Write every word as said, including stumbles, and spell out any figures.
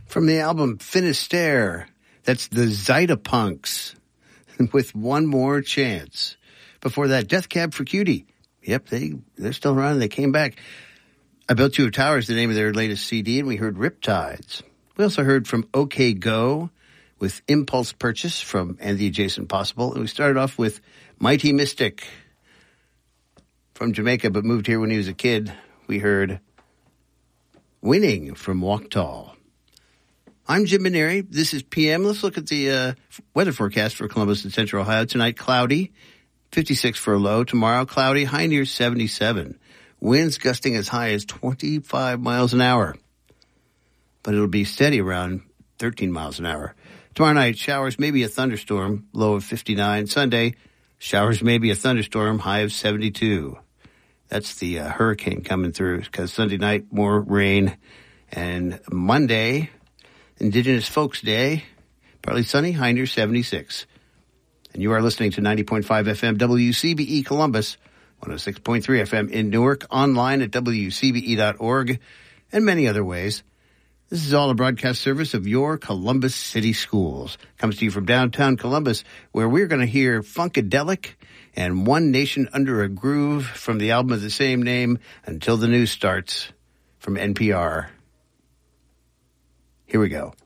From the album Finisterre, that's the Zytopunks with One More Chance. Before that, Death Cab for Cutie. Yep, they, they're still around and they came back. I Built You a Tower is the name of their latest C D, and we heard Riptides. We also heard from OK Go with Impulse Purchase from And the Adjacent Possible. And we started off with Mighty Mystic from Jamaica, but moved here when he was a kid. We heard Winning from Walk Tall. I'm Jim Maneri. This is P M. Let's look at the uh, weather forecast for Columbus and Central Ohio. Tonight, cloudy, fifty-six for a low. Tomorrow, cloudy, high near seventy-seven. Winds gusting as high as twenty-five miles an hour. But it'll be steady around thirteen miles an hour. Tomorrow night, showers, maybe a thunderstorm, low of fifty-nine. Sunday, showers, maybe a thunderstorm, high of seventy-two. That's the uh, hurricane coming through, because Sunday night, more rain. And Monday, Indigenous Folks Day, partly sunny, high near seventy-six. And you are listening to ninety point five F M W C B E Columbus, one oh six point three F M in Newark, online at W C B E dot org, and many other ways. This is all a broadcast service of your Columbus City Schools. Comes to you from downtown Columbus, where we're going to hear Funkadelic and One Nation Under a Groove from the album of the same name, Until the News Starts, from N P R. Here we go.